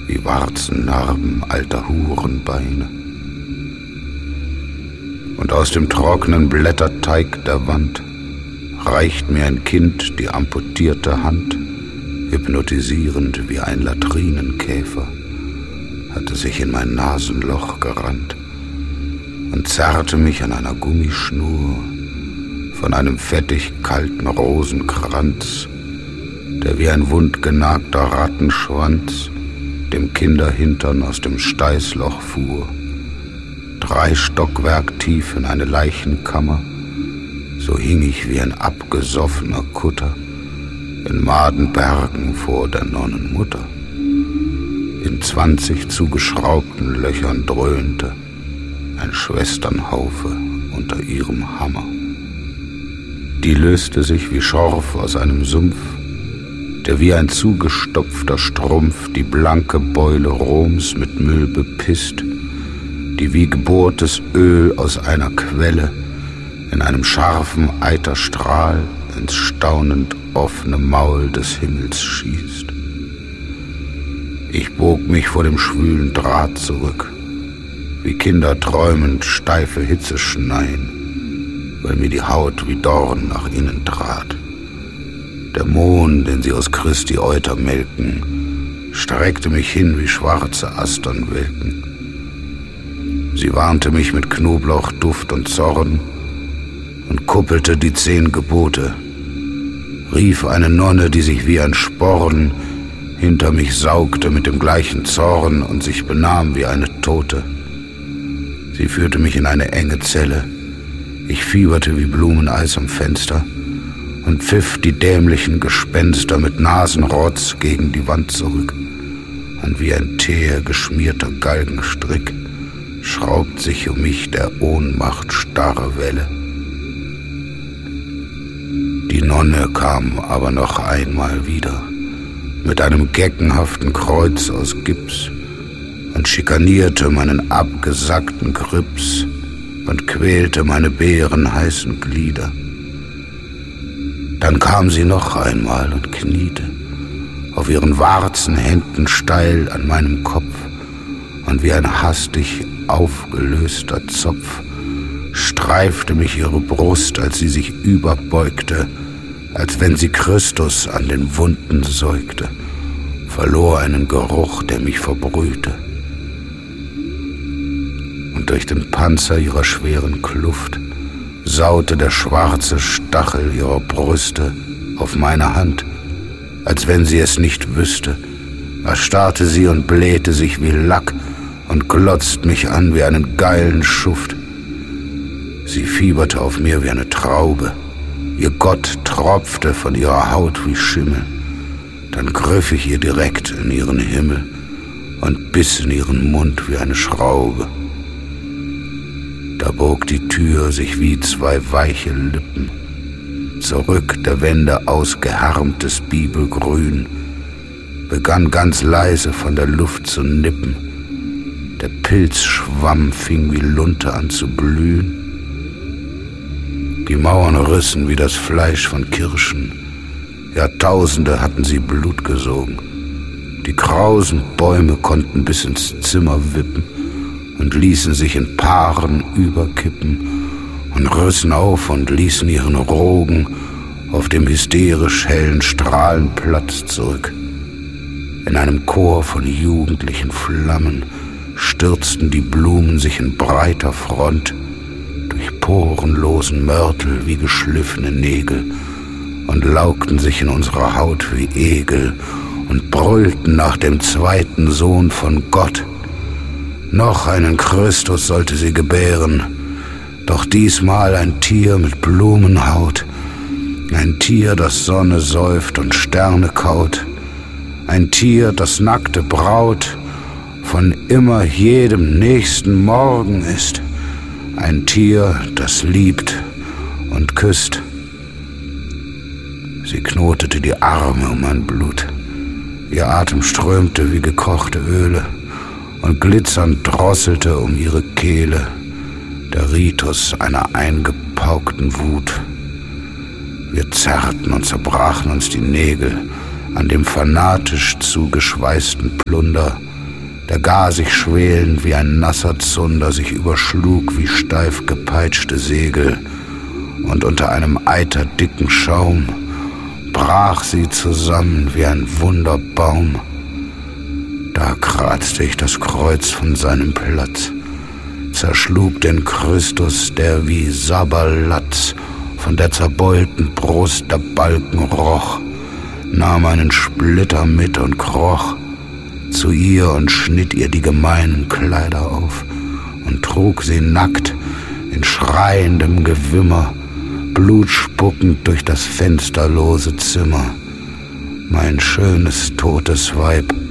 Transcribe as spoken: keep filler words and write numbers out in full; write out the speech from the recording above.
wie Warzennarben alter Hurenbeine. Und aus dem trockenen Blätterteig der Wand reicht mir ein Kind die amputierte Hand, hypnotisierend wie ein Latrinenkäfer, hatte sich in mein Nasenloch gerannt und zerrte mich an einer Gummischnur von einem fettig kalten Rosenkranz, der wie ein wundgenagter Rattenschwanz dem Kinderhintern aus dem Steißloch fuhr, drei Stockwerk tief in eine Leichenkammer, so hing ich wie ein abgesoffener Kutter in Madenbergen vor der Nonnenmutter. In zwanzig zugeschraubten Löchern dröhnte ein Schwesternhaufe unter ihrem Hammer. Die löste sich wie Schorf aus einem Sumpf, der wie ein zugestopfter Strumpf die blanke Beule Roms mit Müll bepisst, die wie gebohrtes Öl aus einer Quelle in einem scharfen Eiterstrahl ins staunend offene Maul des Himmels schießt. Ich bog mich vor dem schwülen Draht zurück, wie Kinder träumend steife Hitze schneien, weil mir die Haut wie Dorn nach innen trat. Der Mohn, den sie aus Christi Euter melken, streckte mich hin wie schwarze Asternwelken. Sie warnte mich mit Knoblauchduft und Zorn und kuppelte die zehn Gebote, rief eine Nonne, die sich wie ein Sporn hinter mich saugte mit dem gleichen Zorn und sich benahm wie eine Tote. Sie führte mich in eine enge Zelle, ich fieberte wie Blumeneis am Fenster und pfiff die dämlichen Gespenster mit Nasenrotz gegen die Wand zurück, und wie ein Teer geschmierter Galgenstrick schraubt sich um mich der Ohnmacht starre Welle. Die Nonne kam aber noch einmal wieder, mit einem geckenhaften Kreuz aus Gips, und schikanierte meinen abgesackten Grips und quälte meine beerenheißen Glieder. Dann kam sie noch einmal und kniete auf ihren Warzenhänden steil an meinem Kopf, und wie ein hastig aufgelöster Zopf streifte mich ihre Brust, als sie sich überbeugte, als wenn sie Christus an den Wunden säugte, verlor einen Geruch, der mich verbrühte. Und durch den Panzer ihrer schweren Kluft saute der schwarze Stachel ihrer Brüste auf meine Hand, als wenn sie es nicht wüsste, erstarrte sie und blähte sich wie Lack und glotzt mich an wie einen geilen Schuft. Sie fieberte auf mir wie eine Traube, ihr Gott tropfte von ihrer Haut wie Schimmel. Dann griff ich ihr direkt in ihren Himmel und biss in ihren Mund wie eine Schraube. Da bog die Tür sich wie zwei weiche Lippen, zurück der Wände ausgehärmtes Bibelgrün, begann ganz leise von der Luft zu nippen. Der Pilzschwamm fing wie Lunte an zu blühen. Die Mauern rissen wie das Fleisch von Kirschen. Jahrtausende hatten sie Blut gesogen. Die krausen Bäume konnten bis ins Zimmer wippen und ließen sich in Paaren überkippen und rissen auf und ließen ihren Rogen auf dem hysterisch hellen Strahlenplatz zurück. In einem Chor von jugendlichen Flammen stürzten die Blumen sich in breiter Front durch porenlosen Mörtel wie geschliffene Nägel und laugten sich in unserer Haut wie Egel und brüllten nach dem zweiten Sohn von Gott. Noch einen Christus sollte sie gebären, doch diesmal ein Tier mit Blumenhaut, ein Tier, das Sonne säuft und Sterne kaut, ein Tier, das nackte Braut von immer jedem nächsten Morgen ist, ein Tier, das liebt und küsst. Sie knotete die Arme um mein Blut, ihr Atem strömte wie gekochte Öle und glitzernd drosselte um ihre Kehle der Ritus einer eingepaukten Wut. Wir zerrten und zerbrachen uns die Nägel an dem fanatisch zugeschweißten Plunder der gar sich schwelend wie ein nasser Zunder sich überschlug wie steif gepeitschte Segel, und unter einem eiterdicken Schaum brach sie zusammen wie ein Wunderbaum. Da kratzte ich das Kreuz von seinem Platz, zerschlug den Christus, der wie Sabberlatz von der zerbeulten Brust der Balken roch, nahm einen Splitter mit und kroch zu ihr und schnitt ihr die gemeinen Kleider auf und trug sie nackt in schreiendem Gewimmer, blutspuckend durch das fensterlose Zimmer. Mein schönes, totes Weib